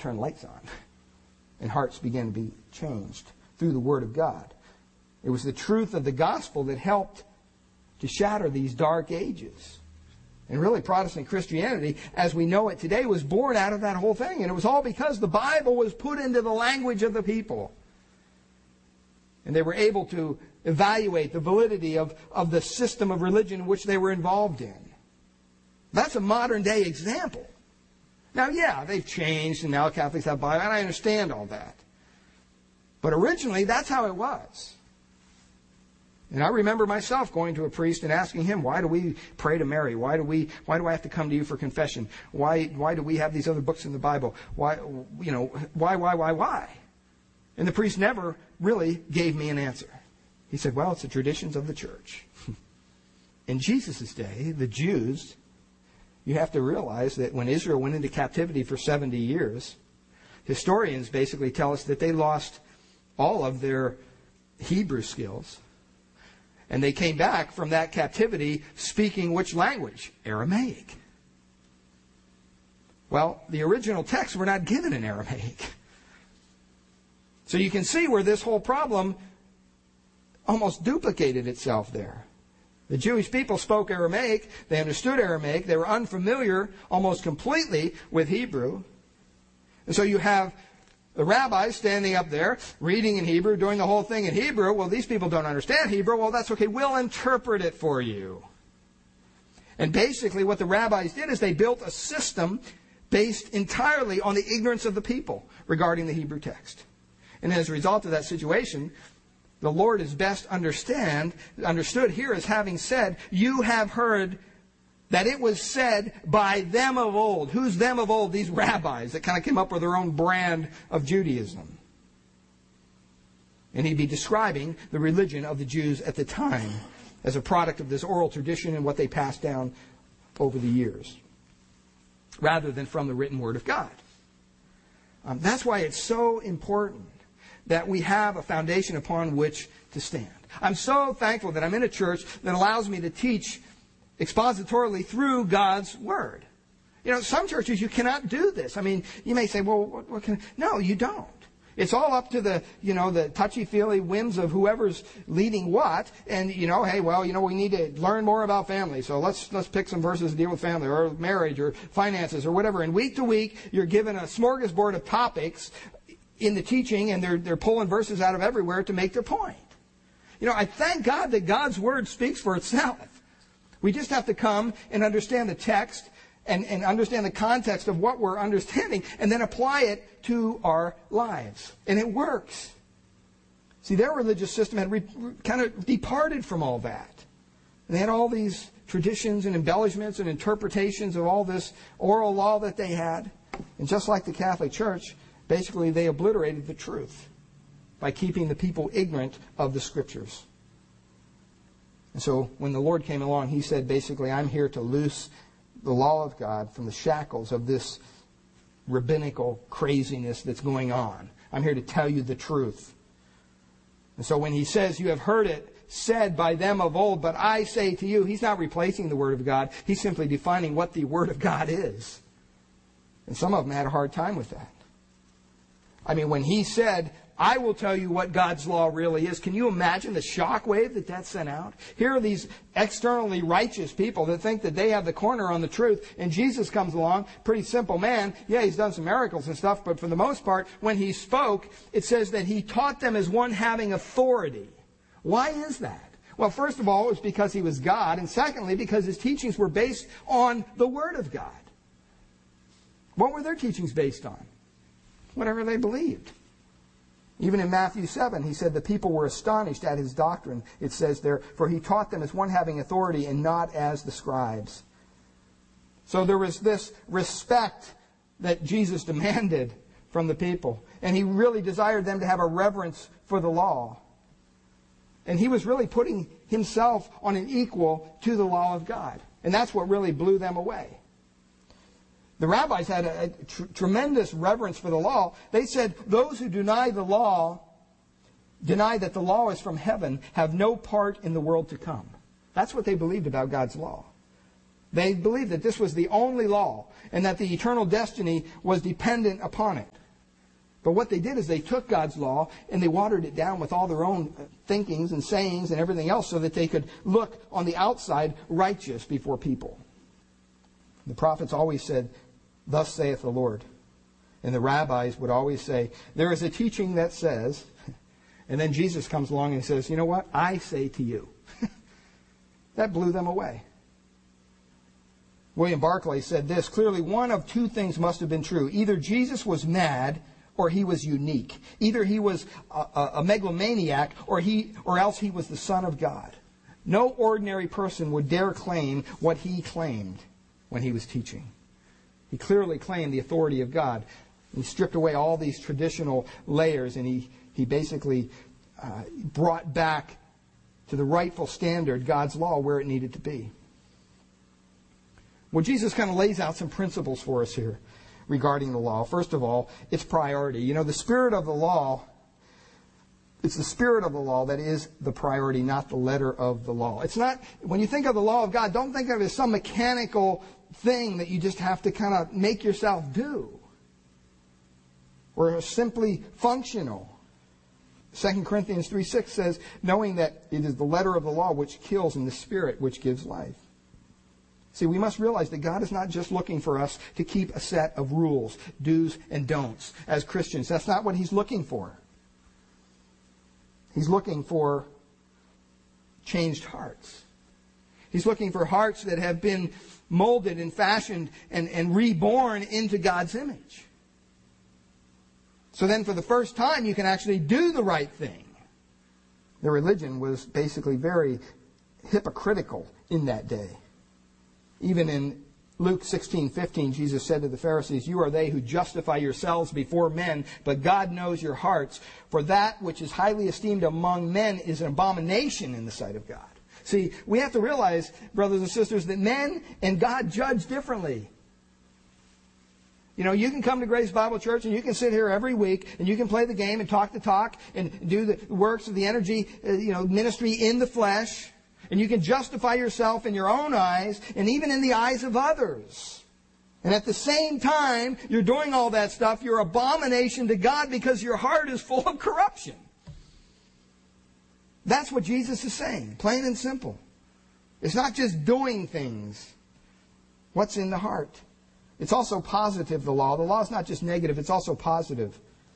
turn lights on. And hearts began to be changed through the Word of God. It was the truth of the gospel that helped to shatter these dark ages. And really, Protestant Christianity, as we know it today, was born out of that whole thing. And it was all because the Bible was put into the language of the people. And they were able to evaluate the validity of the system of religion in which they were involved in. That's a modern day example. Now, yeah, they've changed, and now Catholics have Bible, and I understand all that. But originally, that's how it was. And I remember myself going to a priest and asking him, why do we pray to Mary? Why do I have to come to you for confession? Why do we have these other books in the Bible? Why? And the priest never really gave me an answer. He said, well, it's the traditions of the church. In Jesus' day, the Jews, you have to realize that when Israel went into captivity for 70 years, historians basically tell us that they lost all of their Hebrew skills. And they came back from that captivity speaking which language? Aramaic. Well, the original texts were not given in Aramaic. So you can see where this whole problem almost duplicated itself there. The Jewish people spoke Aramaic. They understood Aramaic. They were unfamiliar almost completely with Hebrew. And so you have the rabbis standing up there, reading in Hebrew, doing the whole thing in Hebrew. Well, these people don't understand Hebrew. Well, that's okay. We'll interpret it for you. And basically what the rabbis did is they built a system based entirely on the ignorance of the people regarding the Hebrew text. And as a result of that situation, the Lord is best understood here as having said, you have heard that it was said by them of old. Who's them of old? These rabbis that kind of came up with their own brand of Judaism. And he'd be describing the religion of the Jews at the time as a product of this oral tradition and what they passed down over the years, rather than from the written Word of God. That's why it's so important that we have a foundation upon which to stand. I'm so thankful that I'm in a church that allows me to teach expositorily through God's Word. You know, some churches you cannot do this. I mean, you may say, well, what can... No, you don't. It's all up to the touchy-feely whims of whoever's leading what. And, hey, we need to learn more about family. So let's pick some verses to deal with family or marriage or finances or whatever. And week to week, you're given a smorgasbord of topics in the teaching, and they're pulling verses out of everywhere to make their point. I thank God that God's Word speaks for itself. We just have to come and understand the text and understand the context of what we're understanding and then apply it to our lives. And it works. See, their religious system had kind of departed from all that. And they had all these traditions and embellishments and interpretations of all this oral law that they had. And just like the Catholic Church, basically they obliterated the truth by keeping the people ignorant of the Scriptures. And so when the Lord came along, He said basically, I'm here to loose the law of God from the shackles of this rabbinical craziness that's going on. I'm here to tell you the truth. And so when He says, you have heard it said by them of old, but I say to you, He's not replacing the Word of God. He's simply defining what the Word of God is. And some of them had a hard time with that. I mean, when He said, I will tell you what God's law really is. Can you imagine the shockwave that sent out? Here are these externally righteous people that think that they have the corner on the truth. And Jesus comes along, pretty simple man. Yeah, He's done some miracles and stuff, but for the most part, when He spoke, it says that He taught them as one having authority. Why is that? Well, first of all, it was because He was God. And secondly, because His teachings were based on the Word of God. What were their teachings based on? Whatever they believed. Even in Matthew 7, He said the people were astonished at His doctrine. It says there, for He taught them as one having authority and not as the scribes. So there was this respect that Jesus demanded from the people. And He really desired them to have a reverence for the law. And He was really putting Himself on an equal to the law of God. And that's what really blew them away. The rabbis had a tremendous reverence for the law. They said, those who deny the law, deny that the law is from heaven, have no part in the world to come. That's what they believed about God's law. They believed that this was the only law and that the eternal destiny was dependent upon it. But what they did is they took God's law and they watered it down with all their own thinkings and sayings and everything else so that they could look on the outside righteous before people. The prophets always said, "Thus saith the Lord." And the rabbis would always say, "There is a teaching that says," and then Jesus comes along and says, "You know what? I say to you." That blew them away. William Barclay said this, "Clearly one of two things must have been true. Either Jesus was mad or he was unique. Either he was a megalomaniac or else he was the Son of God. No ordinary person would dare claim what he claimed when he was teaching." He clearly claimed the authority of God. He stripped away all these traditional layers and he basically brought back to the rightful standard God's law where it needed to be. Well, Jesus kind of lays out some principles for us here regarding the law. First of all, its priority. You know, the spirit of the law, it's the spirit of the law that is the priority, not the letter of the law. It's not, when you think of the law of God, don't think of it as some mechanical thing that you just have to kind of make yourself do. Or simply functional. 2 Corinthians 3:6 says, knowing that it is the letter of the law which kills and the spirit which gives life. See, we must realize that God is not just looking for us to keep a set of rules, do's and don'ts as Christians. That's not what He's looking for. He's looking for changed hearts. He's looking for hearts that have been molded and fashioned and reborn into God's image. So then for the first time you can actually do the right thing. The religion was basically very hypocritical in that day. Even in Luke 16:15, Jesus said to the Pharisees, "You are they who justify yourselves before men, but God knows your hearts. For that which is highly esteemed among men is an abomination in the sight of God." See, we have to realize, brothers and sisters, that men and God judge differently. You know, you can come to Grace Bible Church and you can sit here every week and you can play the game and talk the talk and do the works of the energy, ministry in the flesh. And you can justify yourself in your own eyes and even in the eyes of others. And at the same time, you're doing all that stuff, you're abomination to God because your heart is full of corruption. That's what Jesus is saying, plain and simple. It's not just doing things. What's in the heart? It's also positive, the law. The law is not just negative, it's also positive.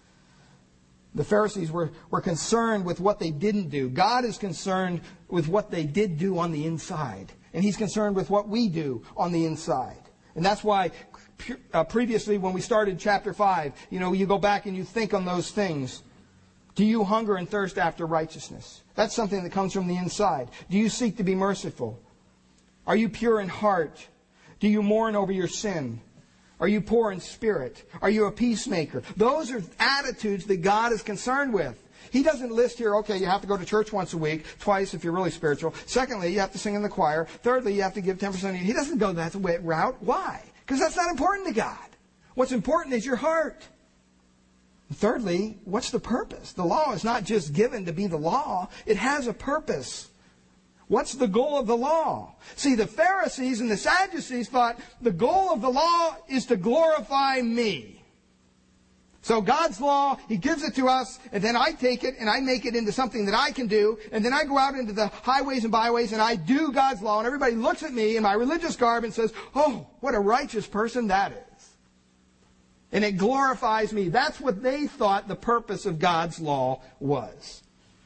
The Pharisees were concerned with what they didn't do. God is concerned with what they did do on the inside. And He's concerned with what we do on the inside. And that's why previously when we started chapter 5, you go back and you think on those things. Do you hunger and thirst after righteousness? That's something that comes from the inside. Do you seek to be merciful? Are you pure in heart? Do you mourn over your sin? Are you poor in spirit? Are you a peacemaker? Those are attitudes that God is concerned with. He doesn't list here, okay, you have to go to church once a week, twice if you're really spiritual. Secondly, you have to sing in the choir. Thirdly, you have to give 10%. He doesn't go that route. Why? Because that's not important to God. What's important is your heart. And thirdly, what's the purpose? The law is not just given to be the law. It has a purpose. What's the goal of the law? See, the Pharisees and the Sadducees thought the goal of the law is to glorify me. So God's law, He gives it to us, and then I take it and I make it into something that I can do, and then I go out into the highways and byways and I do God's law, and everybody looks at me in my religious garb and says, "Oh, what a righteous person that is." And it glorifies me. That's what they thought the purpose of God's law was.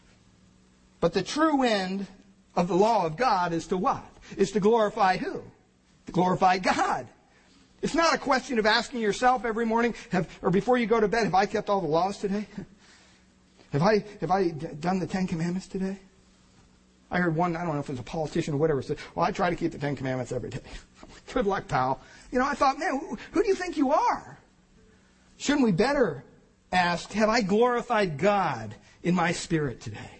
But the true end of the law of God is to what? Is to glorify who? To glorify God. It's not a question of asking yourself every morning, or before you go to bed, have I kept all the laws today? Have I done the 10 Commandments today? I heard one, I don't know if it was a politician or whatever, said, "Well, I try to keep the 10 Commandments every day." Good luck, pal. I thought, man, who do you think you are? Shouldn't we better ask, have I glorified God in my spirit today?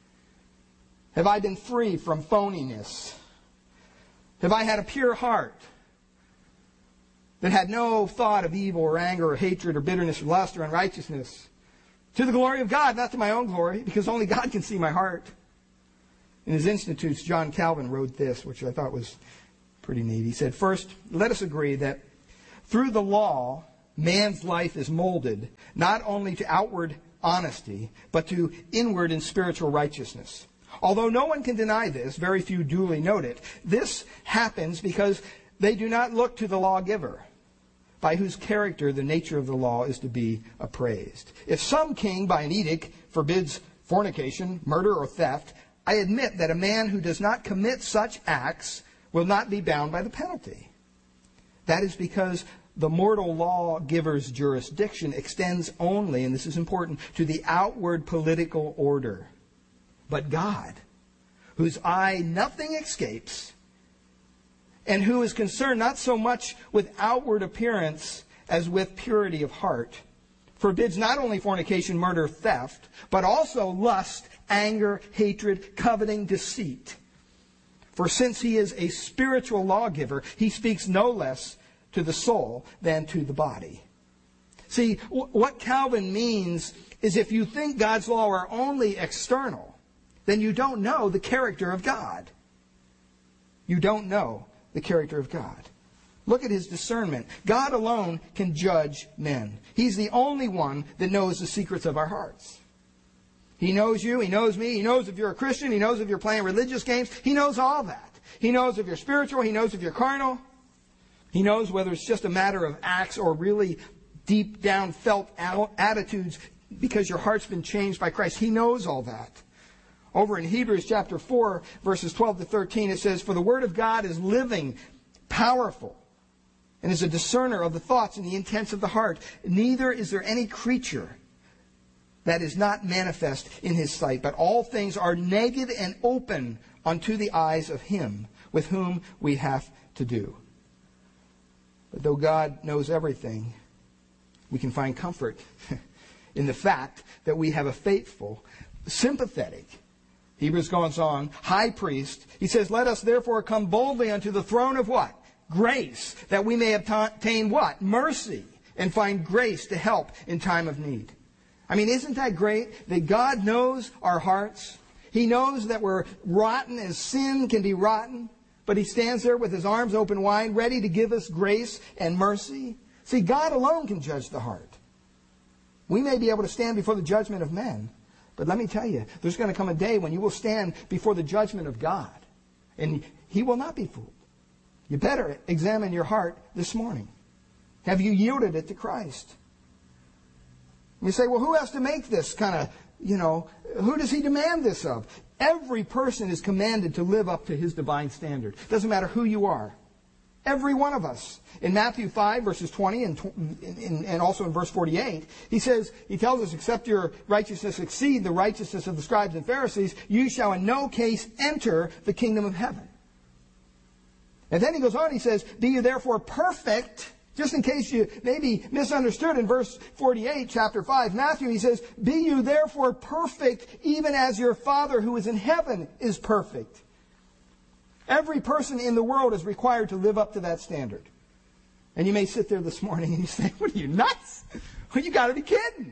Have I been free from phoniness? Have I had a pure heart that had no thought of evil or anger or hatred or bitterness or lust or unrighteousness? To the glory of God, not to my own glory, because only God can see my heart. In his Institutes, John Calvin wrote this, which I thought was Pretty neat. He said, first, let us agree that through the law, man's life is molded not only to outward honesty, but to inward and spiritual righteousness. Although no one can deny this, very few duly note it. This happens because they do not look to the lawgiver, by whose character the nature of the law is to be appraised. If some king, by an edict, forbids fornication, murder, or theft, I admit that a man who does not commit such acts will not be bound by the penalty. That is because the mortal lawgiver's jurisdiction extends only, and this is important, to the outward political order. But God, whose eye nothing escapes, and who is concerned not so much with outward appearance as with purity of heart, forbids not only fornication, murder, theft, but also lust, anger, hatred, coveting, deceit. For since he is a spiritual lawgiver, he speaks no less to the soul than to the body. See, what Calvin means is if you think God's law are only external, then you don't know the character of God. You don't know the character of God. Look at his discernment. God alone can judge men. He's the only one that knows the secrets of our hearts. He knows you. He knows me. He knows if you're a Christian. He knows if you're playing religious games. He knows all that. He knows if you're spiritual. He knows if you're carnal. He knows whether it's just a matter of acts or really deep down felt attitudes because your heart's been changed by Christ. He knows all that. Over in Hebrews chapter 4, verses 12 to 13, it says, "For the word of God is living, powerful, and is a discerner of the thoughts and the intents of the heart. Neither is there any creature that is not manifest in his sight, but all things are naked and open unto the eyes of him with whom we have to do." But though God knows everything, we can find comfort in the fact that we have a faithful, sympathetic, Hebrews goes on, high priest. He says, "Let us therefore come boldly unto the throne of" what? Grace, that we may obtain what? Mercy, and find grace to help in time of need. I mean, isn't that great that God knows our hearts? He knows that we're rotten as sin can be rotten, but He stands there with His arms open wide, ready to give us grace and mercy. See, God alone can judge the heart. We may be able to stand before the judgment of men, but let me tell you, there's going to come a day when you will stand before the judgment of God, and He will not be fooled. You better examine your heart this morning. Have you yielded it to Christ? You say, well, who has to make this kind of, who does He demand this of? Every person is commanded to live up to His divine standard. Doesn't matter who you are. Every one of us. In Matthew 5, verses 20 and also in verse 48, He tells us, except your righteousness exceed the righteousness of the scribes and Pharisees, you shall in no case enter the kingdom of heaven. And then He goes on, He says, be you therefore perfect. Just in case you maybe misunderstood in verse 48, chapter 5, Matthew, He says, be you therefore perfect, even as your Father who is in heaven is perfect. Every person in the world is required to live up to that standard. And you may sit there this morning and you say, what are you, nuts? Well, you got to be kidding.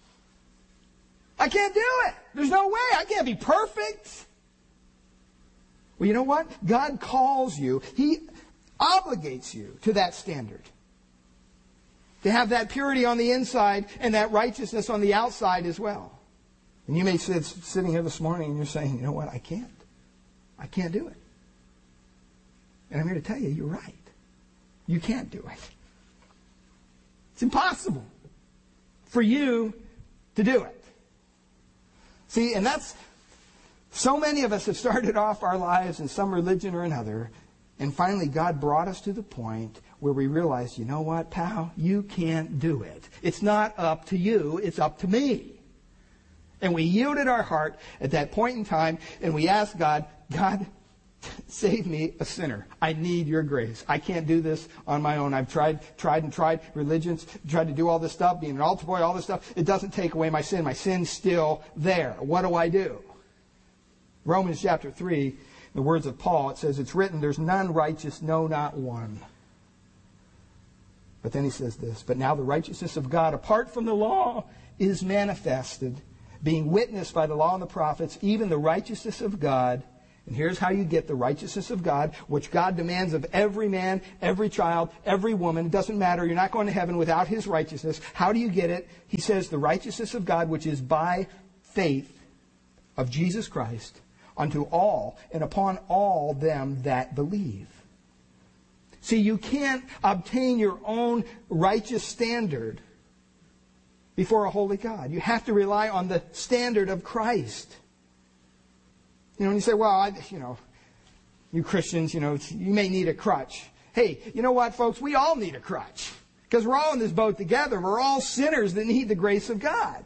I can't do it. There's no way. I can't be perfect. Well, you know what? God calls you. He obligates you to that standard. To have that purity on the inside and that righteousness on the outside as well. And you may sit sitting here this morning and you're saying, you know what? I can't. I can't do it. And I'm here to tell you, you're right. You can't do it. It's impossible for you to do it. See, and that's, so many of us have started off our lives in some religion or another, and finally God brought us to the point where we realized, you know what, pal, you can't do it. It's not up to you, it's up to me. And we yielded our heart at that point in time, and we asked God, save me, a sinner. I need your grace. I can't do this on my own. I've tried religions, tried to do all this stuff, being an altar boy, all this stuff. It doesn't take away my sin. My sin's still there. What do I do? Romans chapter 3, the words of Paul, it says, it's written, there's none righteous, no, not one. But then he says this, but now the righteousness of God, apart from the law, is manifested, being witnessed by the law and the prophets, even the righteousness of God And here's how you get the righteousness of God, which God demands of every man, every child, every woman. It doesn't matter. You're not going to heaven without His righteousness. How do you get it? He says the righteousness of God, which is by faith of Jesus Christ, unto all and upon all them that believe. See, you can't obtain your own righteous standard before a holy God. You have to rely on the standard of Christ. And you say, well, you Christians, you may need a crutch. Hey, you know what, folks? We all need a crutch. Because we're all in this boat together. We're all sinners that need the grace of God.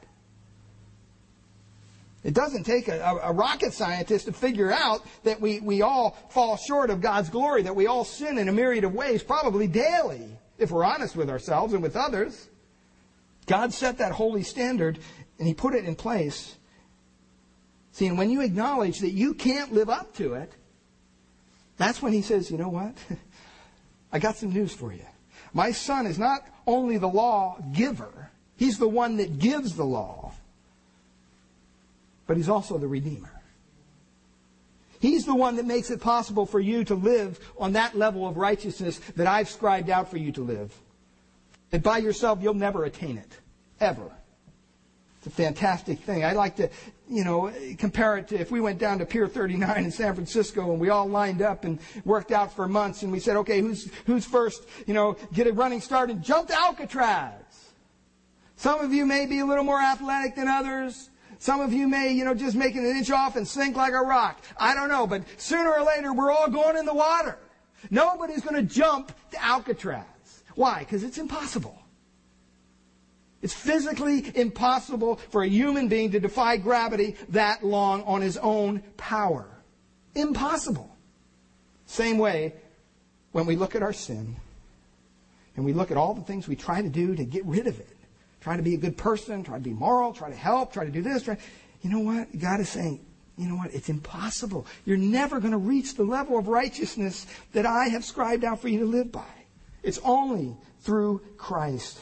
It doesn't take a rocket scientist to figure out that we all fall short of God's glory, that we all sin in a myriad of ways, probably daily, if we're honest with ourselves and with others. God set that holy standard, and He put it in place. See, and when you acknowledge that you can't live up to it, that's when He says, you know what? I got some news for you. My Son is not only the law giver, He's the one that gives the law, but He's also the Redeemer. He's the one that makes it possible for you to live on that level of righteousness that I've scribed out for you to live. That by yourself you'll never attain it. Ever. It's a fantastic thing. I like to, compare it to if we went down to Pier 39 in San Francisco and we all lined up and worked out for months and we said, okay, who's first, get a running start and jump to Alcatraz. Some of you may be a little more athletic than others. Some of you may, just make it an inch off and sink like a rock. I don't know, but sooner or later we're all going in the water. Nobody's going to jump to Alcatraz. Why? Because it's impossible. It's physically impossible for a human being to defy gravity that long on his own power. Impossible. Same way, when we look at our sin, and we look at all the things we try to do to get rid of it, try to be a good person, try to be moral, try to help, try to do this, you know what? God is saying, you know what? It's impossible. You're never going to reach the level of righteousness that I have scribed out for you to live by. It's only through Christ.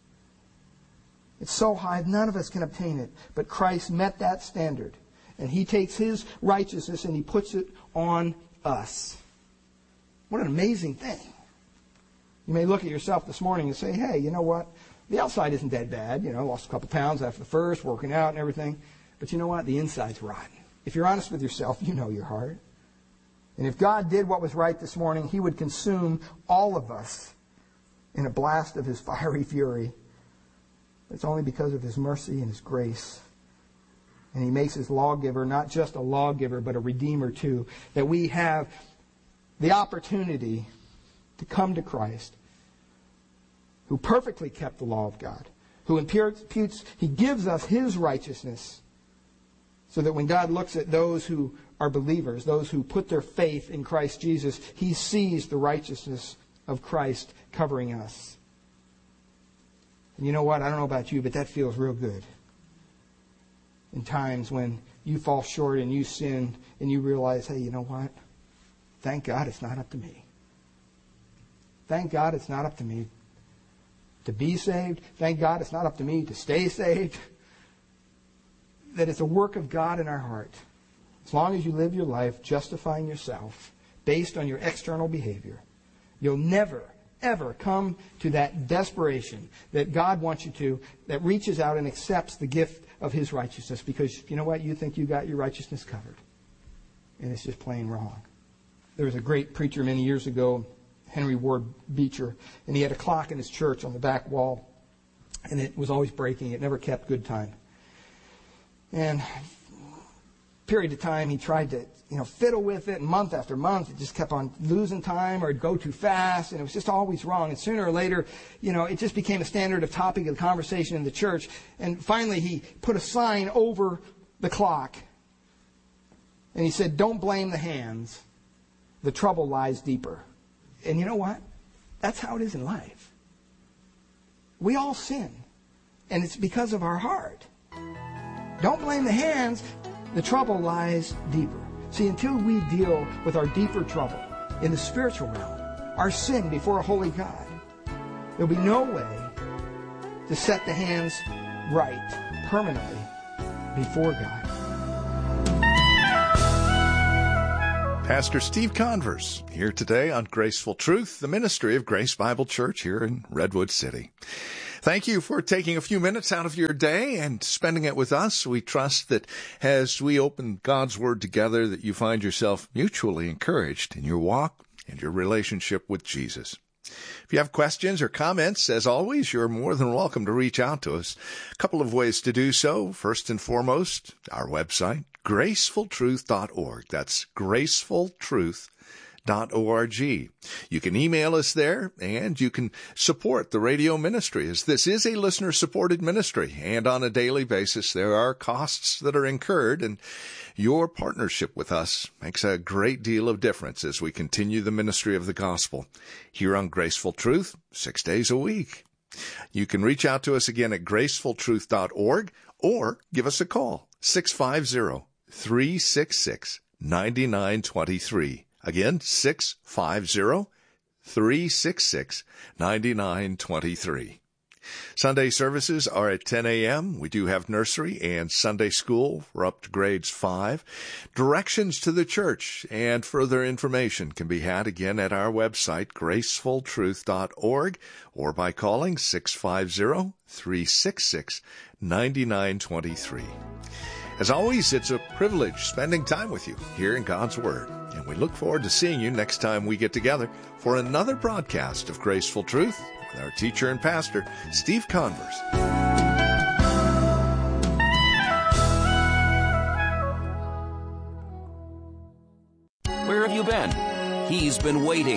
It's so high, none of us can obtain it. But Christ met that standard. And He takes His righteousness and He puts it on us. What an amazing thing. You may look at yourself this morning and say, hey, you know what? The outside isn't that bad. Lost a couple pounds after the first, working out and everything. But you know what? The inside's rotten. If you're honest with yourself, you know your heart. And if God did what was right this morning, He would consume all of us in a blast of His fiery fury. It's only because of His mercy and His grace. And He makes His lawgiver not just a lawgiver, but a redeemer too. That we have the opportunity to come to Christ, who perfectly kept the law of God, who imputes, He gives us His righteousness, so that when God looks at those who are believers, those who put their faith in Christ Jesus, He sees the righteousness of Christ covering us. And you know what? I don't know about you, but that feels real good. In times when you fall short and you sin and you realize, hey, you know what? Thank God it's not up to me. Thank God it's not up to me to be saved. Thank God it's not up to me to stay saved. That it's a work of God in our heart. As long as you live your life justifying yourself based on your external behavior, you'll never, ever come to that desperation that God wants you to, that reaches out and accepts the gift of His righteousness. Because you know what? You think you got your righteousness covered. And it's just plain wrong. There was a great preacher many years ago, Henry Ward Beecher, and he had a clock in his church on the back wall, and it was always breaking. It never kept good time. And period of time he tried to fiddle with it, and month after month it just kept on losing time, or it'd go too fast, and it was just always wrong. And sooner or later, it just became a standard of topic of conversation in the church. And finally he put a sign over the clock, and he said, "Don't blame the hands. The trouble lies deeper." And you know what? That's how it is in life. We all sin, and it's because of our heart. Don't blame the hands. The trouble lies deeper. See, until we deal with our deeper trouble in the spiritual realm, our sin before a holy God, there'll be no way to set the hands right permanently before God. Pastor Steve Converse here today on Graceful Truth, the ministry of Grace Bible Church here in Redwood City. Thank you for taking a few minutes out of your day and spending it with us. We trust that as we open God's Word together, that you find yourself mutually encouraged in your walk and your relationship with Jesus. If you have questions or comments, as always, you're more than welcome to reach out to us. A couple of ways to do so. First and foremost, our website, gracefultruth.org. That's gracefultruth.org. You can email us there, and you can support the radio ministry, as this is a listener-supported ministry, and on a daily basis there are costs that are incurred, and your partnership with us makes a great deal of difference as we continue the ministry of the gospel here on Graceful Truth 6 days a week. You can reach out to us again at gracefultruth.org or give us a call, 650-366-9923. Again, 650-366-9923. Sunday services are at 10 a.m. We do have nursery and Sunday school. We're up to grades 5. Directions to the church and further information can be had again at our website, gracefultruth.org, or by calling 650-366-9923. As always, it's a privilege spending time with you here in God's Word, and we look forward to seeing you next time we get together for another broadcast of Graceful Truth with our teacher and pastor, Steve Converse. Where have you been? He's been waiting.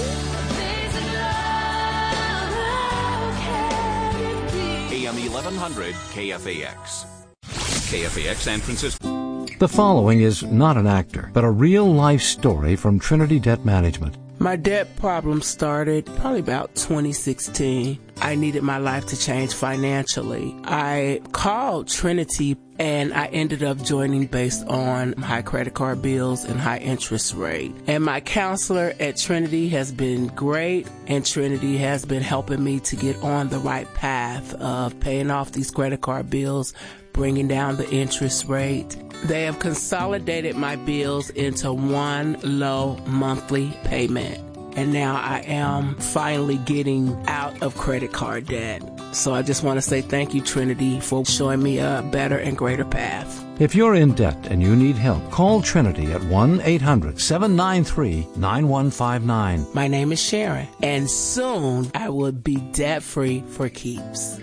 AM 1100 KFAX. KFAX San Francisco. The following is not an actor, but a real-life story from Trinity Debt Management. My debt problem started probably about 2016. I needed my life to change financially. I called Trinity and I ended up joining based on high credit card bills and high interest rate. And my counselor at Trinity has been great, and Trinity has been helping me to get on the right path of paying off these credit card bills, bringing down the interest rate. They have consolidated my bills into one low monthly payment. And now I am finally getting out of credit card debt. So I just want to say thank you, Trinity, for showing me a better and greater path. If you're in debt and you need help, call Trinity at 1-800-793-9159. My name is Sharon, and soon I will be debt-free for keeps.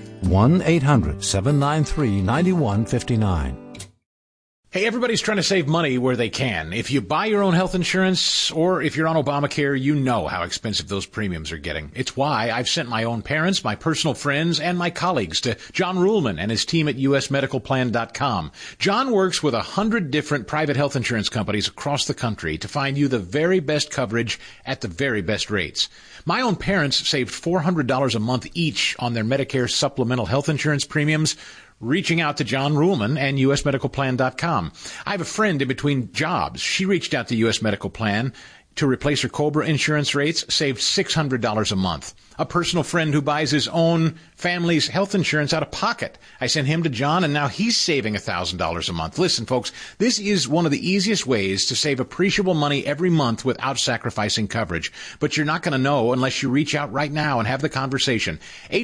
1-800-793-9159. Hey, everybody's trying to save money where they can. If you buy your own health insurance, or if you're on Obamacare, you know how expensive those premiums are getting. It's why I've sent my own parents, my personal friends, and my colleagues to John Ruhlman and his team at usmedicalplan.com. John works with 100 different private health insurance companies across the country to find you the very best coverage at the very best rates. My own parents saved $400 a month each on their Medicare supplemental health insurance premiums, reaching out to John Ruhlman and usmedicalplan.com. I have a friend in between jobs. She reached out to US Medical Plan to replace her COBRA insurance rates, saved $600 a month. A personal friend who buys his own family's health insurance out of pocket. I sent him to John, and now he's saving $1,000 a month. Listen, folks, this is one of the easiest ways to save appreciable money every month without sacrificing coverage. But you're not going to know unless you reach out right now and have the conversation.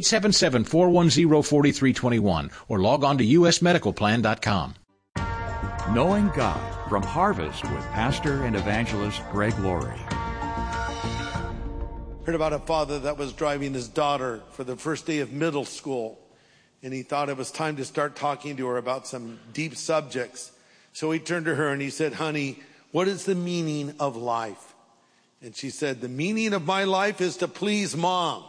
877-410-4321 or log on to usmedicalplan.com. Knowing God from Harvest with Pastor and Evangelist Greg Laurie. Heard about a father that was driving his daughter for the first day of middle school, and he thought it was time to start talking to her about some deep subjects. So he turned to her and he said, "Honey, what is the meaning of life?" And she said, "The meaning of my life is to please Mom."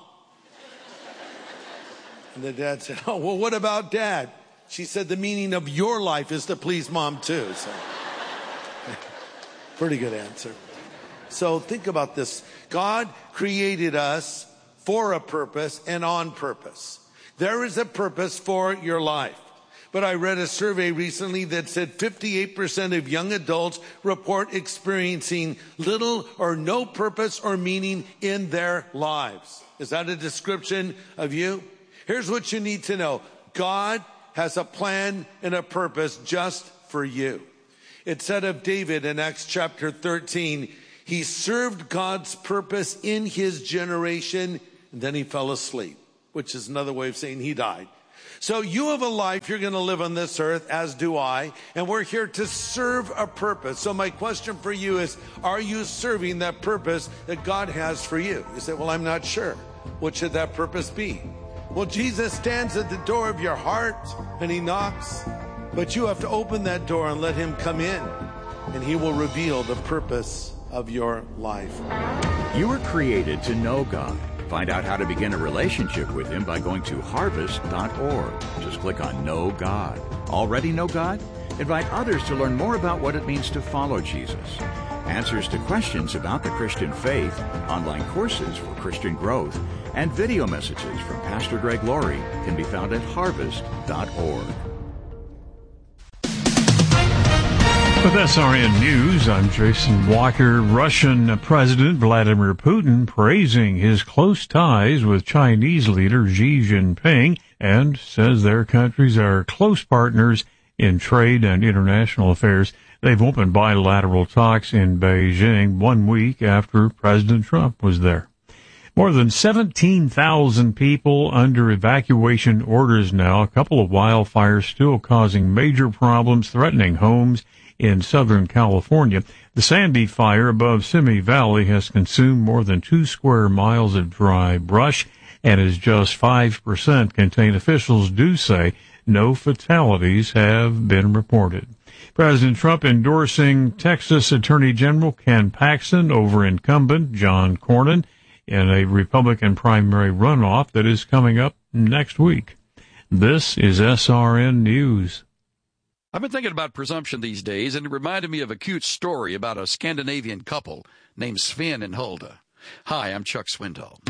And the dad said, "Oh, well, what about Dad?" She said, "The meaning of your life is to please Mom too." So pretty good answer. So think about this. God created us for a purpose and on purpose. There is a purpose for your life. But I read a survey recently that said 58% of young adults report experiencing little or no purpose or meaning in their lives. Is that a description of you? Here's what you need to know. God has a plan and a purpose just for you. It said of David in Acts chapter 13, he served God's purpose in his generation, and then he fell asleep, which is another way of saying he died. So you have a life you're going to live on this earth, as do I, and we're here to serve a purpose. So my question for you is, are you serving that purpose that God has for you? You say, well, I'm not sure. What should that purpose be? Well, Jesus stands at the door of your heart and he knocks, but you have to open that door and let him come in, and he will reveal the purpose of your life. You were created to know God. Find out how to begin a relationship with him by going to harvest.org. Just click on Know God. Already know God? Invite others to learn more about what it means to follow Jesus. Answers to questions about the Christian faith, online courses for Christian growth, and video messages from Pastor Greg Laurie can be found at harvest.org. With SRN News, I'm Jason Walker. Russian President Vladimir Putin praising his close ties with Chinese leader Xi Jinping and says their countries are close partners in trade and international affairs. They've opened bilateral talks in Beijing 1 week after President Trump was there. More than 17,000 people under evacuation orders now. A couple of wildfires still causing major problems, threatening homes in Southern California. The Sandy fire above Simi Valley has consumed more than 2 square miles of dry brush and is just 5% contained. Officials do say no fatalities have been reported. President Trump endorsing Texas Attorney General Ken Paxton over incumbent John Cornyn in a Republican primary runoff that is coming up next week. This is SRN News. I've been thinking about presumption these days, and it reminded me of a cute story about a Scandinavian couple named Sven and Hulda. Hi, I'm Chuck Swindoll.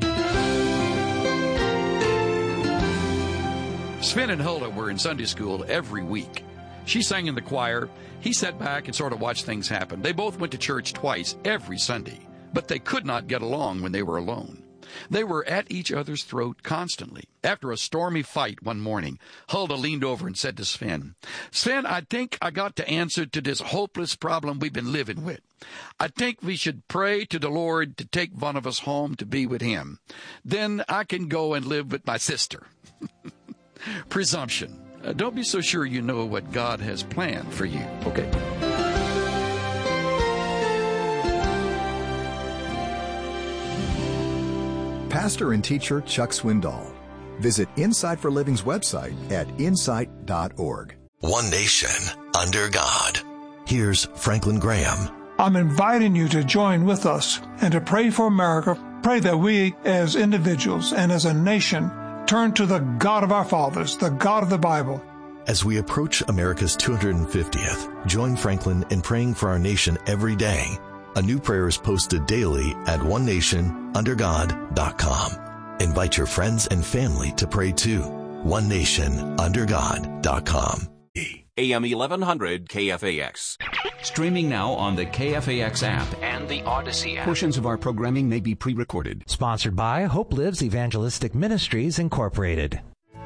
Sven and Hulda were in Sunday school every week. She sang in the choir. He sat back and sort of watched things happen. They both went to church twice every Sunday, but they could not get along when they were alone. They were at each other's throat constantly. After a stormy fight one morning, Hulda leaned over and said to Sven, "Sven, I think I got the answer to this hopeless problem we've been living with. I think we should pray to the Lord to take one of us home to be with him. Then I can go and live with my sister." Presumption. Don't be so sure you know what God has planned for you, okay? Pastor and teacher Chuck Swindoll. Visit Insight for Living's website at insight.org. One nation under God. Here's Franklin Graham. I'm inviting you to join with us and to pray for America. Pray that we as individuals and as a nation turn to the God of our fathers, the God of the Bible. As we approach America's 250th, join Franklin in praying for our nation every day. A new prayer is posted daily at onenationundergod.com. Invite your friends and family to pray too. onenationundergod.com. AM 1100 KFAX. Streaming now on the KFAX app and the Odyssey app. Portions of our programming may be pre-recorded. Sponsored by Hope Lives Evangelistic Ministries, Incorporated.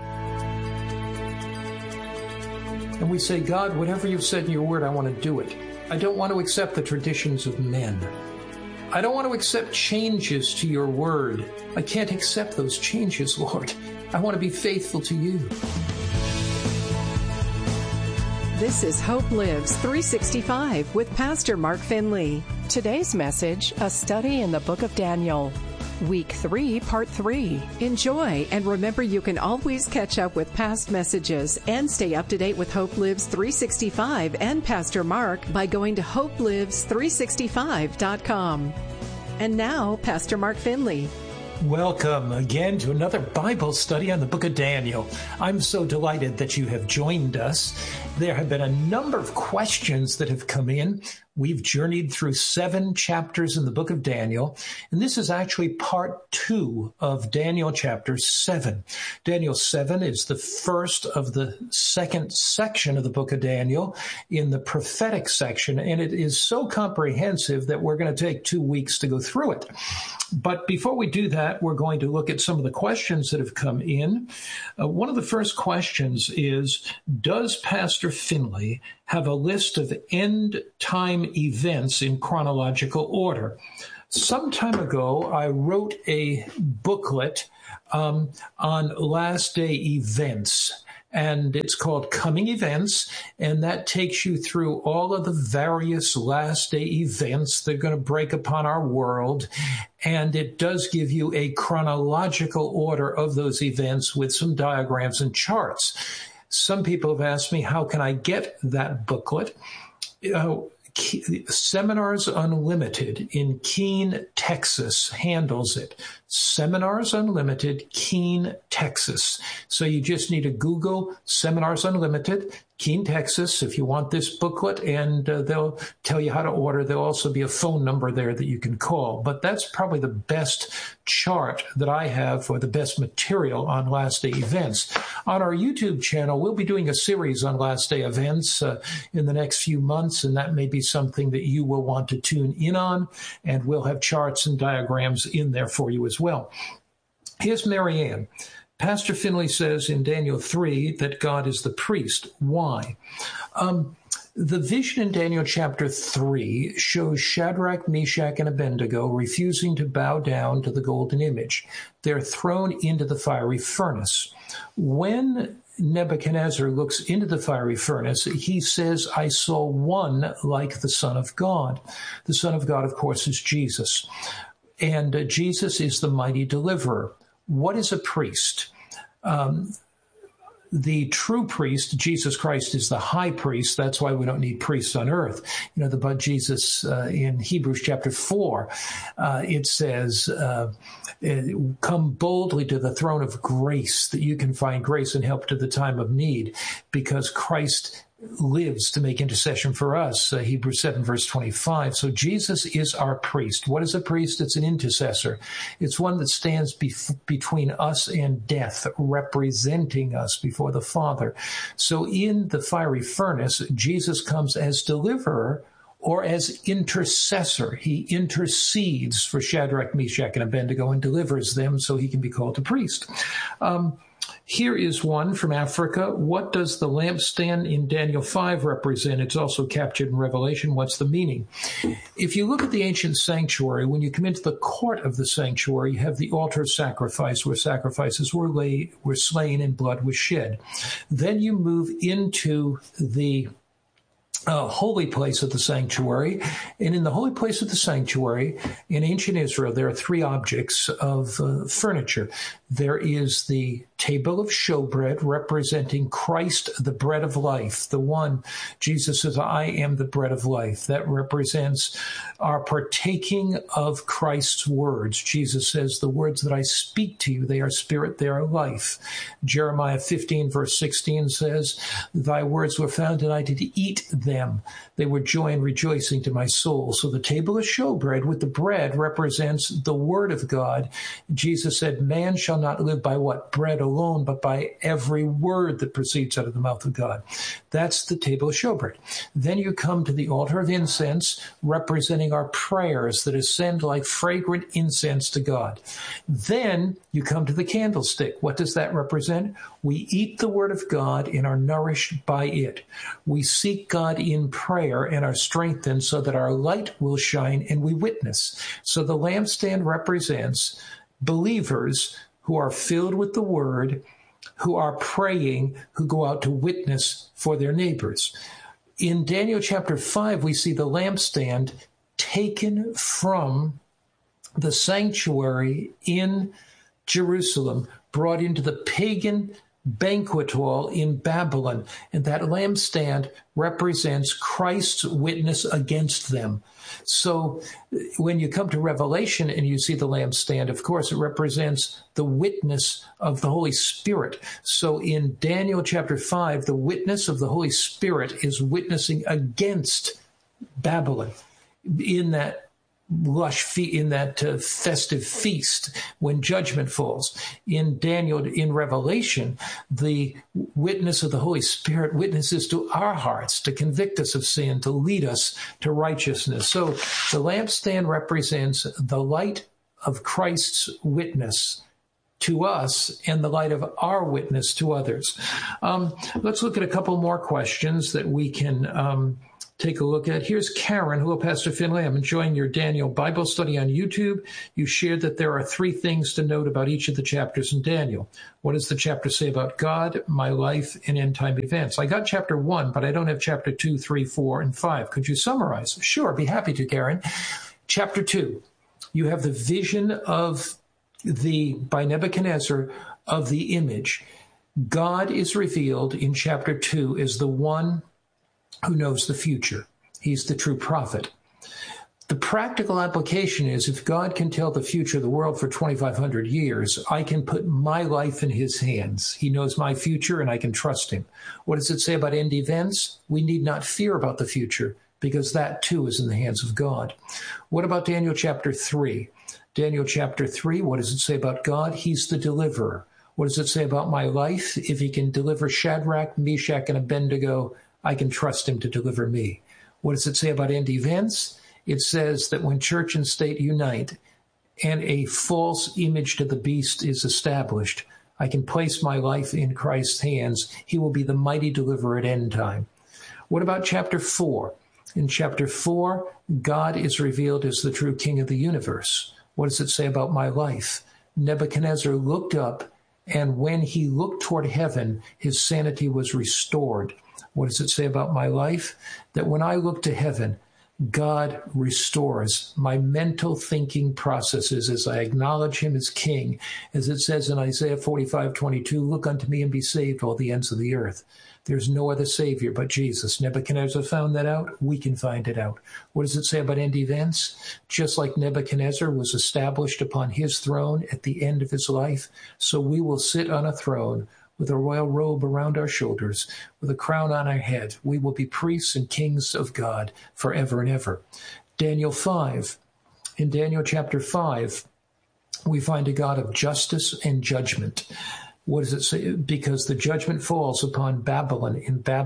And we say, God, whatever you've said in your word, I want to do it. I don't want to accept the traditions of men. I don't want to accept changes to your word. I can't accept those changes, Lord. I want to be faithful to you. This is Hope Lives 365 with Pastor Mark Finley. Today's message, a study in the book of Daniel. Week 3, Part 3. Enjoy, and remember you can always catch up with past messages and stay up to date with Hope Lives 365 and Pastor Mark by going to hopelives365.com. And now, Pastor Mark Finley. Welcome again to another Bible study on the book of Daniel. I'm so delighted that you have joined us. There have been a number of questions that have come in. We've journeyed through 7 chapters in the book of Daniel, and this is actually part 2 of Daniel chapter 7. Daniel 7 is the first of the second section of the book of Daniel in the prophetic section, and it is so comprehensive that we're going to take 2 weeks to go through it. But before we do that, we're going to look at some of the questions that have come in. One of the first questions is, does Pastor Finley have a list of end-time events in chronological order. Some time ago, I wrote a booklet on last day events, and it's called Coming Events, and that takes you through all of the various last day events that are going to break upon our world, and it does give you a chronological order of those events with some diagrams and charts. Some people have asked me, how can I get that booklet? Seminars Unlimited in Keene, Texas handles it. Seminars Unlimited, Keene, Texas. So you just need to Google Seminars Unlimited, Keene, Texas, if you want this booklet, and they'll tell you how to order. There'll also be a phone number there that you can call. But that's probably the best chart that I have, or the best material on last day events. On our YouTube channel, we'll be doing a series on last day events in the next few months, and that may be something that you will want to tune in on, and we'll have charts and diagrams in there for you as well. Here's Marianne. Pastor Finley says in Daniel 3 that God is the priest. Why? The vision in Daniel chapter 3 shows Shadrach, Meshach, and Abednego refusing to bow down to the golden image. They're thrown into the fiery furnace. When Nebuchadnezzar looks into the fiery furnace, he says, I saw one like the Son of God. The Son of God, of course, is Jesus. And Jesus is the mighty deliverer. What is a priest? The true priest, Jesus Christ, is the high priest. That's why we don't need priests on earth. But Jesus in Hebrews chapter 4, it says, come boldly to the throne of grace, that you can find grace and help to the time of need, because Christ lives to make intercession for us, Hebrews 7, verse 25. So Jesus is our priest. What is a priest? It's an intercessor. It's one that stands between us and death, representing us before the Father. So in the fiery furnace, Jesus comes as deliverer or as intercessor. He intercedes for Shadrach, Meshach, and Abednego and delivers them so he can be called a priest. Here is one from Africa. What does the lampstand in Daniel 5 represent? It's also captured in Revelation. What's the meaning? If you look at the ancient sanctuary, when you come into the court of the sanctuary, you have the altar of sacrifice, where sacrifices were slain and blood was shed. Then you move into the holy place of the sanctuary. And in the holy place of the sanctuary, in ancient Israel, there are three objects of furniture. There is the table of showbread, representing Christ, the bread of life. The one, Jesus says, I am the bread of life. That represents our partaking of Christ's words. Jesus says, the words that I speak to you, they are spirit, they are life. Jeremiah 15, verse 16 says, thy words were found, and I did eat them. They were joy and rejoicing to my soul. So the table of showbread with the bread represents the word of God. Jesus said, man shall not live by what? Bread alone, but by every word that proceeds out of the mouth of God. That's the table of showbread. Then you come to the altar of incense, representing our prayers that ascend like fragrant incense to God. Then you come to the candlestick. What does that represent? We eat the word of God and are nourished by it. We seek God in prayer and are strengthened so that our light will shine and we witness. So the lampstand represents believers who are filled with the word, who are praying, who go out to witness for their neighbors. In Daniel chapter 5, we see the lampstand taken from the sanctuary in Jerusalem, brought into the pagan banquet hall in Babylon. And that lampstand represents Christ's witness against them. So when you come to Revelation and you see the lampstand, of course, it represents the witness of the Holy Spirit. So in Daniel chapter 5, the witness of the Holy Spirit is witnessing against Babylon in that festive feast when judgment falls. In Daniel, in Revelation, the witness of the Holy Spirit witnesses to our hearts to convict us of sin, to lead us to righteousness. So the lampstand represents the light of Christ's witness to us and the light of our witness to others. Let's look at a couple more questions that we can take a look at. Here's Karen. Hello, Pastor Finley. I'm enjoying your Daniel Bible study on YouTube. You shared that there are 3 things to note about each of the chapters in Daniel. What does the chapter say about God, my life, and end-time events? I got chapter 1, but I don't have chapter 2, 3, 4, and 5. Could you summarize? Sure, I'd be happy to, Karen. Chapter 2, you have the vision of by Nebuchadnezzar of the image. God is revealed in chapter 2 as the one who knows the future. He's the true prophet. The practical application is, if God can tell the future of the world for 2,500 years, I can put my life in his hands. He knows my future and I can trust him. What does it say about end events? We need not fear about the future because that too is in the hands of God. What about Daniel chapter 3? Daniel chapter 3, what does it say about God? He's the deliverer. What does it say about my life? If he can deliver Shadrach, Meshach, and Abednego, I can trust him to deliver me. What does it say about end events? It says that when church and state unite and a false image to the beast is established, I can place my life in Christ's hands. He will be the mighty deliverer at end time. What about chapter 4? In chapter 4, God is revealed as the true king of the universe. What does it say about my life? Nebuchadnezzar looked up, and when he looked toward heaven, his sanity was restored. What does it say about my life? That when I look to heaven, God restores my mental thinking processes as I acknowledge him as king. As it says in Isaiah 45:22, look unto me and be saved, all the ends of the earth. There's no other Savior but Jesus. Nebuchadnezzar found that out. We can find it out. What does it say about end events? Just like Nebuchadnezzar was established upon his throne at the end of his life, so we will sit on a throne with a royal robe around our shoulders, with a crown on our head. We will be priests and kings of God forever and ever. Daniel 5. In Daniel chapter 5, we find a God of justice and judgment. What does it say? Because the judgment falls upon Babylon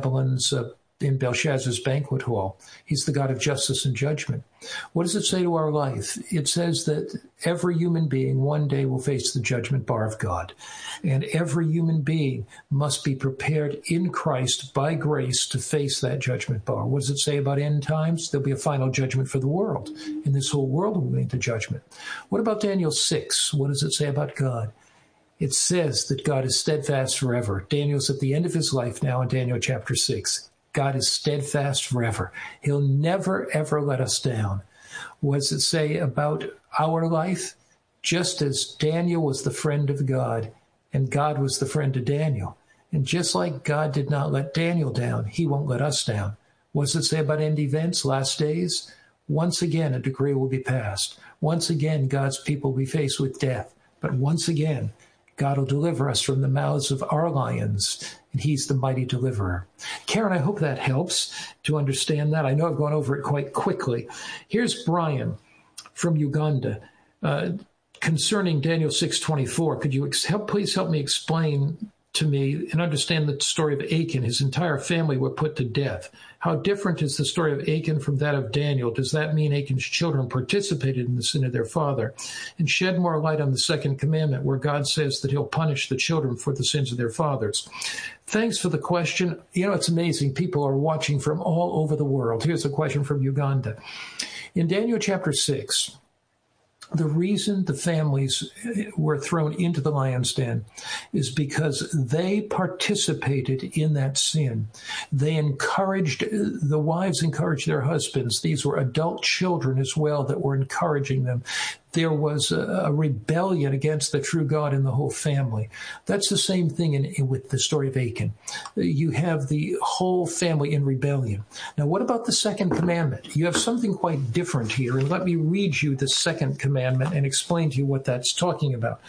in Belshazzar's banquet hall. He's the God of justice and judgment. What does it say to our life? It says that every human being one day will face the judgment bar of God. And every human being must be prepared in Christ by grace to face that judgment bar. What does it say about end times? There'll be a final judgment for the world. And this whole world will be into judgment. What about Daniel 6? What does it say about God? It says that God is steadfast forever. Daniel's at the end of his life now in Daniel chapter 6. God is steadfast forever. He'll never, ever let us down. What does it say about our life? Just as Daniel was the friend of God, and God was the friend of Daniel. And just like God did not let Daniel down, he won't let us down. What does it say about end events, last days? Once again, a decree will be passed. Once again, God's people will be faced with death. But once again, God will deliver us from the mouths of our lions, and he's the mighty deliverer. Karen, I hope that helps to understand that. I know I've gone over it quite quickly. Here's Brian from Uganda. Concerning Daniel 6:24, could you please help me explain to me and understand the story of Achan? His entire family were put to death. How different is the story of Achan from that of Daniel? Does that mean Achan's children participated in the sin of their father? And shed more light on the second commandment, where God says that he'll punish the children for the sins of their fathers. Thanks for the question. You know, it's amazing. People are watching from all over the world. Here's a question from Uganda. In Daniel chapter 6, the reason the families were thrown into the lion's den is because they participated in that sin. The wives encouraged their husbands. These were adult children as well that were encouraging them. There was a rebellion against the true God in the whole family. That's the same thing with the story of Achan. You have the whole family in rebellion. Now, what about the second commandment? You have something quite different here, and let me read you the second commandment and explain to you what that's talking about.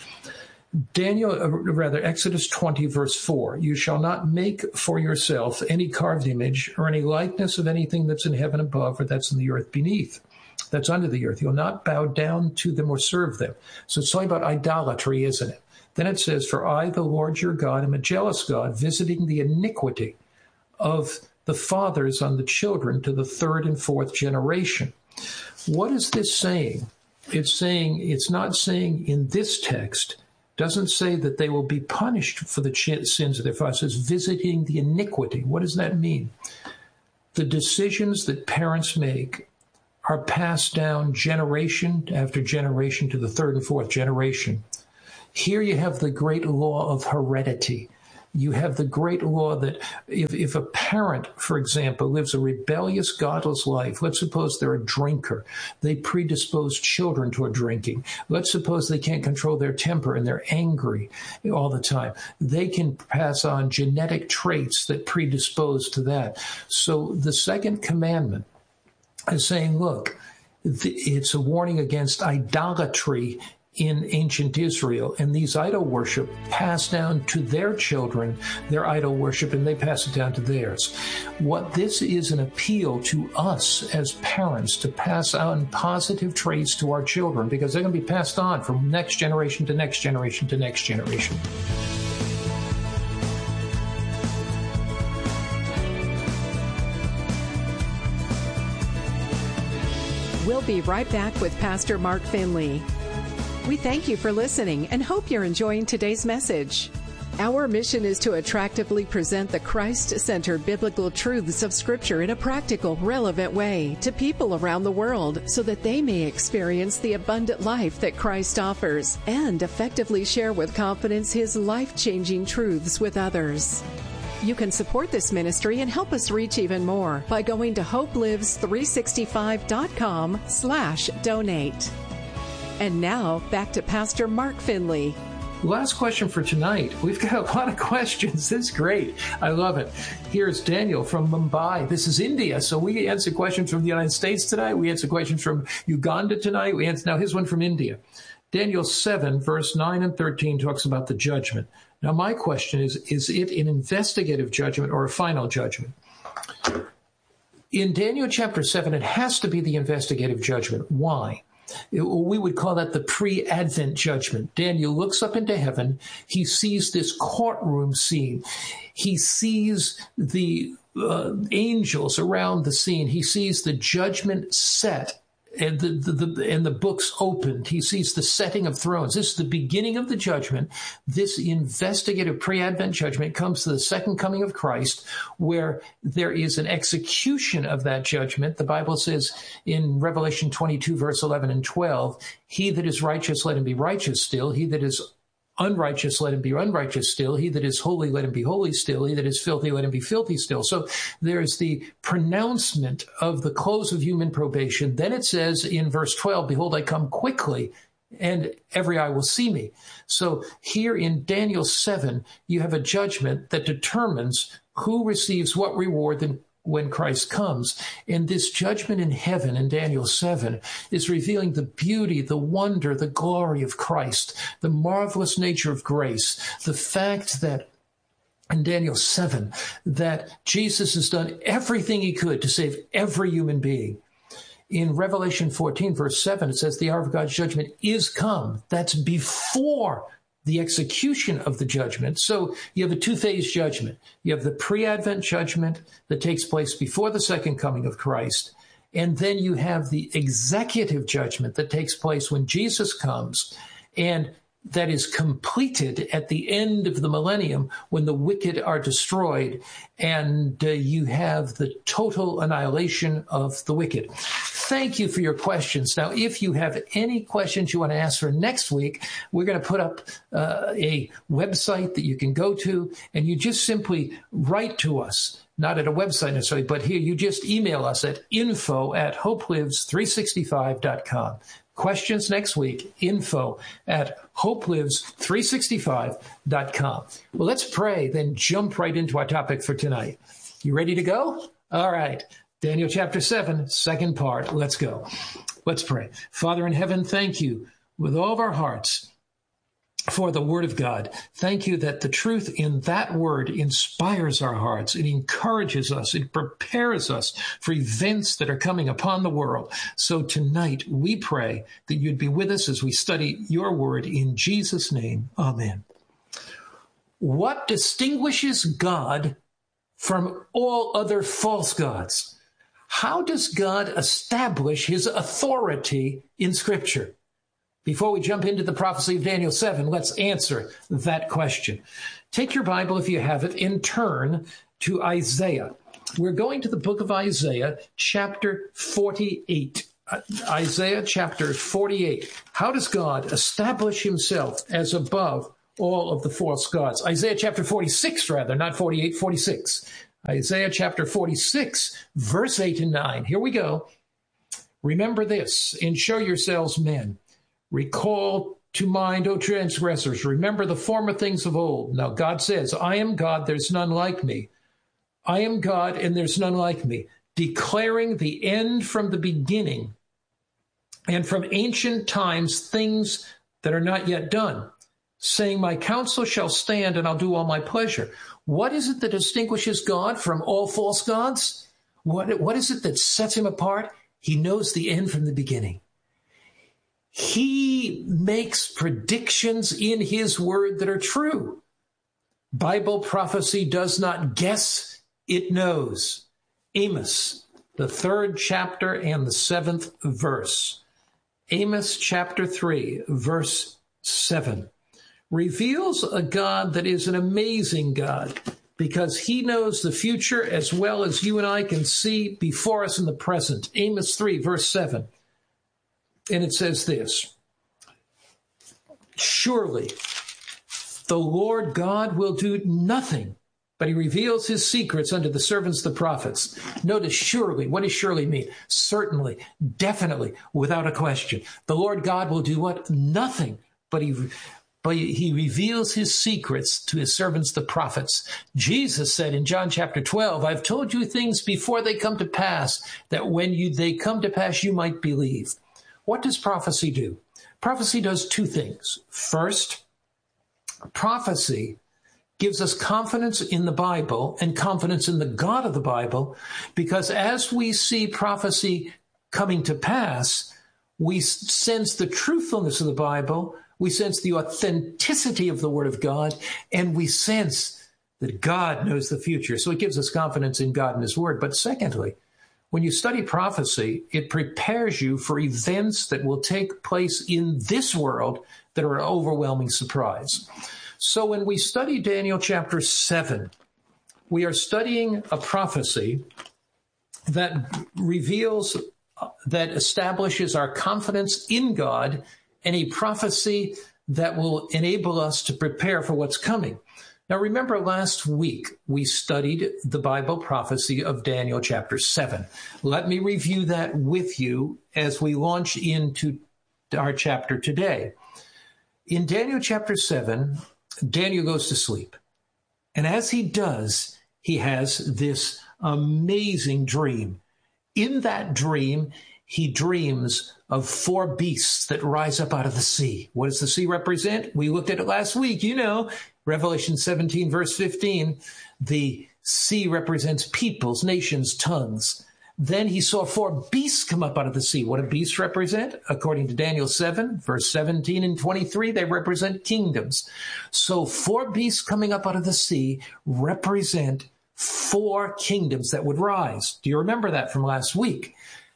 Exodus 20, verse 4, you shall not make for yourself any carved image or any likeness of anything that's in heaven above or that's in the earth beneath. That's under the earth. You'll not bow down to them or serve them. So it's talking about idolatry, isn't it? Then it says, for I, the Lord your God, am a jealous God, visiting the iniquity of the fathers on the children to the third and fourth generation. What is this saying? It's not saying in this text Doesn't say that they will be punished for the sins of their fathers. It says visiting the iniquity. What does that mean? The decisions that parents make are passed down generation after generation to the third and fourth generation. Here you have the great law of heredity. You have the great law that if a parent, for example, lives a rebellious, godless life, let's suppose they're a drinker, they predispose children toward drinking. Let's suppose they can't control their temper and they're angry all the time. They can pass on genetic traits that predispose to that. So the second commandment is saying, look, it's a warning against idolatry in ancient Israel, and these idol worship passed down to their children, their idol worship, and they pass it down to theirs. What this is an appeal to us as parents to pass on positive traits to our children, because they're going to be passed on from next generation to next generation to next generation. We'll be right back with Pastor Mark Finley. We thank you for listening and hope you're enjoying today's message. Our mission is to attractively present the Christ-centered biblical truths of Scripture in a practical, relevant way to people around the world so that they may experience the abundant life that Christ offers and effectively share with confidence His life-changing truths with others. You can support this ministry and help us reach even more by going to hopelives365.com/donate. And now, back to Pastor Mark Finley. Last question for tonight. We've got a lot of questions. This is great. I love it. Here's Daniel from Mumbai. This is India, so we answer questions from the United States tonight. We answer questions from Uganda tonight. Now here's one from India. Daniel 7, verse 9 and 13 talks about the judgment. Now my question is it an investigative judgment or a final judgment? In Daniel chapter 7, it has to be the investigative judgment. Why? We would call that the pre-Advent judgment. Daniel looks up into heaven. He sees this courtroom scene. He sees the angels around the scene. He sees the judgment set and the books opened. He sees the setting of thrones. This is the beginning of the judgment. This investigative pre-Advent judgment comes to the second coming of Christ, where there is an execution of that judgment. The Bible says in Revelation 22, verse 11 and 12, he that is righteous, let him be righteous still. He that is unrighteous, let him be unrighteous still. He that is holy, let him be holy still. He that is filthy, let him be filthy still. So there's the pronouncement of the close of human probation. Then it says in verse 12, behold, I come quickly, and every eye will see me. So here in Daniel 7, you have a judgment that determines who receives what reward when Christ comes. And this judgment in heaven in Daniel 7 is revealing the beauty, the wonder, the glory of Christ, the marvelous nature of grace, the fact that in Daniel 7, that Jesus has done everything he could to save every human being. In Revelation 14, verse 7, it says the hour of God's judgment is come. That's before the execution of the judgment. So you have a two-phase judgment. You have the pre-Advent judgment that takes place before the second coming of Christ. And then you have the executive judgment that takes place when Jesus comes, and that is completed at the end of the millennium when the wicked are destroyed, and you have the total annihilation of the wicked. Thank you for your questions. Now, if you have any questions you want to ask for next week, we're going to put up a website that you can go to, and you just simply write to us. Not at a website necessarily, but here you just email us at info@hopelives365.com. Questions next week, info@hopelives365.com. Well, let's pray, then jump right into our topic for tonight. You ready to go? All right. Daniel chapter 7, second part. Let's go. Let's pray. Father in heaven, thank you with all of our hearts for the word of God. Thank you that the truth in that word inspires our hearts. It encourages us. It prepares us for events that are coming upon the world. So tonight we pray that you'd be with us as we study your word in Jesus' name. Amen. What distinguishes God from all other false gods? How does God establish his authority in Scripture? Before we jump into the prophecy of Daniel 7, let's answer that question. Take your Bible, if you have it, and turn to Isaiah. We're going to the book of Isaiah, chapter 48. Isaiah chapter 48. How does God establish himself as above all of the false gods? Isaiah chapter 46, rather, not 48, 46. Isaiah chapter 46, verse 8 and 9. Here we go. Remember this, and show yourselves men. Recall to mind, O transgressors. Remember the former things of old. Now God says, I am God, there's none like me. I am God, and there's none like me, declaring the end from the beginning, and from ancient times things that are not yet done, saying, my counsel shall stand, and I'll do all my pleasure. What is it that distinguishes God from all false gods? What is it that sets him apart? He knows the end from the beginning. He makes predictions in his word that are true. Bible prophecy does not guess, it knows. Amos, the 3rd chapter and the 7th verse. Amos chapter 3, verse 7, reveals a God that is an amazing God because he knows the future as well as you and I can see before us in the present. Amos 3, verse 7. And it says this, surely the Lord God will do nothing, but he reveals his secrets unto the servants, the prophets. Notice surely. What does surely mean? Certainly, definitely, without a question. The Lord God will do what? Nothing, but he reveals his secrets to his servants, the prophets. Jesus said in John chapter 12, I've told you things before they come to pass, that when they come to pass, you might believe. What does prophecy do? Prophecy does two things. First, prophecy gives us confidence in the Bible and confidence in the God of the Bible, because as we see prophecy coming to pass, we sense the truthfulness of the Bible, we sense the authenticity of the Word of God, and we sense that God knows the future. So it gives us confidence in God and his Word. But secondly, when you study prophecy, it prepares you for events that will take place in this world that are an overwhelming surprise. So when we study Daniel chapter 7, we are studying a prophecy that reveals, that establishes our confidence in God, and a prophecy that will enable us to prepare for what's coming. Now, remember last week we studied the Bible prophecy of Daniel chapter 7. Let me review that with you as we launch into our chapter today. In Daniel chapter 7, Daniel goes to sleep. And as he does, he has this amazing dream. In that dream, he dreams of 4 beasts that rise up out of the sea. What does the sea represent? We looked at it last week. You know, Revelation 17, verse 15, the sea represents peoples, nations, tongues. Then he saw 4 beasts come up out of the sea. What do beasts represent? According to Daniel 7, verse 17 and 23, they represent kingdoms. So 4 beasts coming up out of the sea represent 4 kingdoms that would rise. Do you remember that from last week?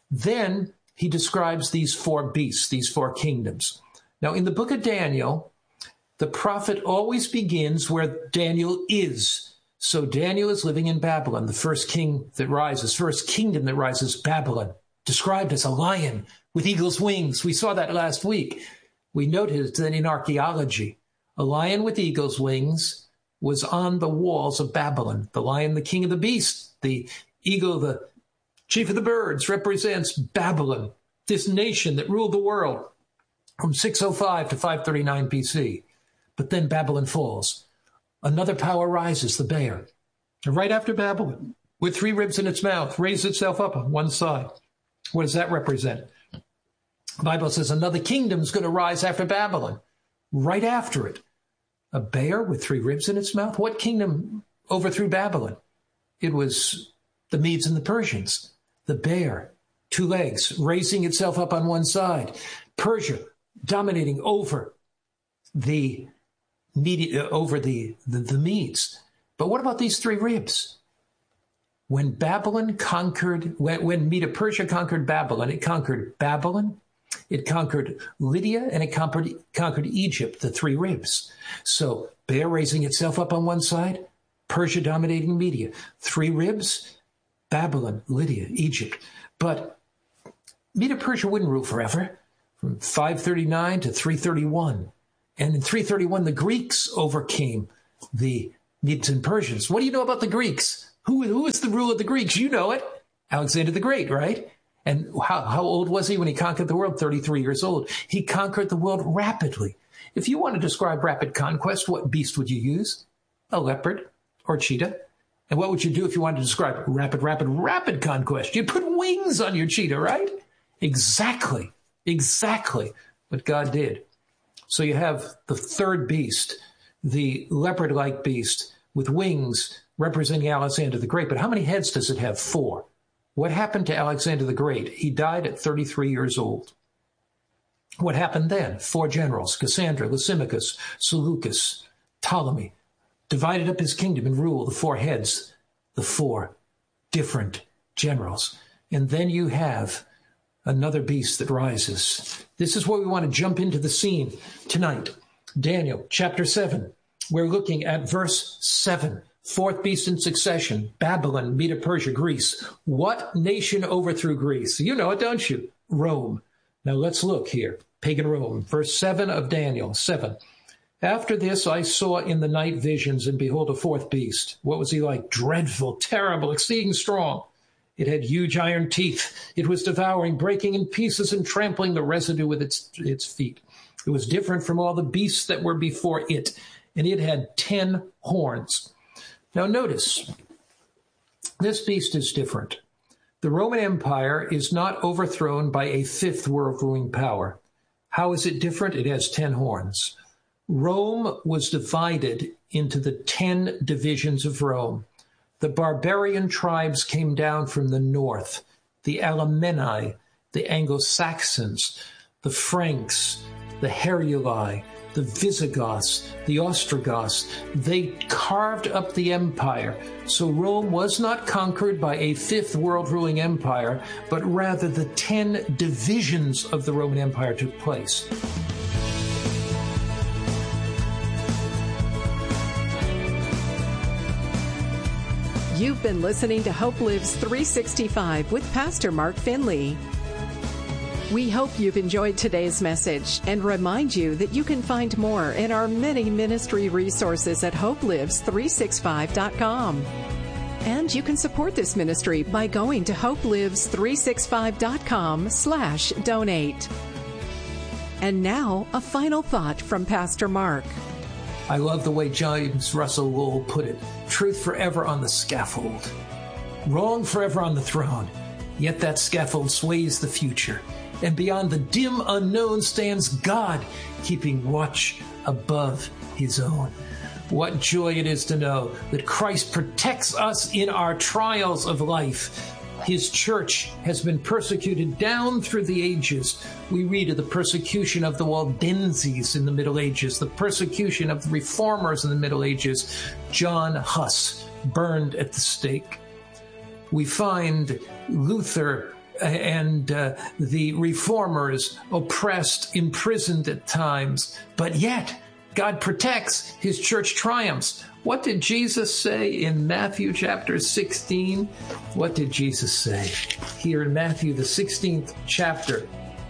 Then he describes these 4 beasts, these 4 kingdoms. Now, in the book of Daniel, the prophet always begins where Daniel is. So Daniel is living in Babylon, the first king that rises, first kingdom that rises, Babylon, described as a lion with eagle's wings. We saw that last week. We noticed that in archaeology, a lion with eagle's wings was on the walls of Babylon. The lion, the king of the beasts, the eagle, the chief of the birds, represents Babylon, this nation that ruled the world from 605 to 539 BC. But then Babylon falls. Another power rises, the bear. And right after Babylon, with 3 ribs in its mouth, raised itself up on one side. What does that represent? The Bible says another kingdom is going to rise after Babylon. Right after it, a bear with 3 ribs in its mouth. What kingdom overthrew Babylon? It was the Medes and the Persians. The bear, 2 legs, raising itself up on one side. Persia dominating over the Medes. But what about these 3 ribs? When Babylon conquered, when Medo-Persia conquered Babylon, it conquered Babylon, It conquered Lydia, and it conquered Egypt, the three ribs. So bear raising itself up on one side, Persia dominating Media. Three ribs, Babylon, Lydia, Egypt. But Medo-Persia wouldn't rule forever, from 539 to 331. And in 331, the Greeks overcame the Medes and Persians. What do you know about the Greeks? Who is the ruler of the Greeks? You know it. Alexander the Great, right? And how old was he when he conquered the world? 33 years old. He conquered the world rapidly. If you want to describe rapid conquest, what beast would you use? A leopard or cheetah. And what would you do if you wanted to describe rapid conquest? You'd put wings on your cheetah, right? Exactly what God did. So you have the third beast, the leopard-like beast with wings representing Alexander the Great. But how many heads does it have? 4. What happened to Alexander the Great? He died at 33 years old. What happened then? 4 generals, Cassandra, Lysimachus, Seleucus, Ptolemy, divided up his kingdom and ruled the 4 heads, the 4 different generals. And then you have another beast that rises. This is where we want to jump into the scene tonight. Daniel chapter 7. We're looking at verse 7. 4th beast in succession, Babylon, Medo-Persia, Greece. What nation overthrew Greece? You know it, don't you? Rome. Now let's look here. Pagan Rome. Verse 7 of Daniel 7. After this I saw in the night visions, and behold, a 4th beast. What was he like? Dreadful, terrible, exceeding strong. It had huge iron teeth. It was devouring, breaking in pieces, and trampling the residue with its feet. It was different from all the beasts that were before it, and it had 10 horns. Now notice, this beast is different. The Roman Empire is not overthrown by a 5th world-ruling power. How is it different? It has 10 horns. Rome was divided into the 10 divisions of Rome. The barbarian tribes came down from the north, the Alemanni, the Anglo-Saxons, the Franks, the Heruli, the Visigoths, the Ostrogoths. They carved up the empire. So Rome was not conquered by a 5th world-ruling empire, but rather the 10 divisions of the Roman Empire took place. You've been listening to Hope Lives 365 with Pastor Mark Finley. We hope you've enjoyed today's message and remind you that you can find more in our many ministry resources at hopelives365.com. And you can support this ministry by going to hopelives365.com/donate. And now, a final thought from Pastor Mark. I love the way James Russell Lowell put it. Truth forever on the scaffold. Wrong forever on the throne. Yet that scaffold sways the future. And beyond the dim unknown stands God, keeping watch above his own. What joy it is to know that Christ protects us in our trials of life. His church has been persecuted down through the ages. We read of the persecution of the Waldenses in the Middle Ages, the persecution of the Reformers in the Middle Ages, John Huss burned at the stake. We find Luther and the Reformers oppressed, imprisoned at times, but yet God protects, his church triumphs. What did Jesus say in Matthew chapter 16? What did Jesus say? Here in Matthew, the 16th chapter,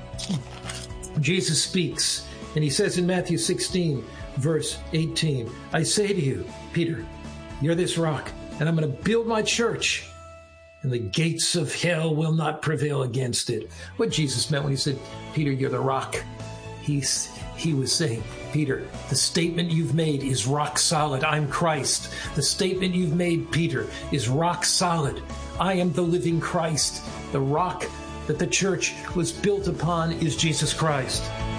Jesus speaks, and he says in Matthew 16, verse 18, I say to you, Peter, you're this rock, and I'm going to build my church, and the gates of hell will not prevail against it. What Jesus meant when he said, Peter, you're the rock, he was saying, Peter, the statement you've made is rock solid. I'm Christ. The statement you've made, Peter, is rock solid. I am the living Christ. The rock that the church was built upon is Jesus Christ.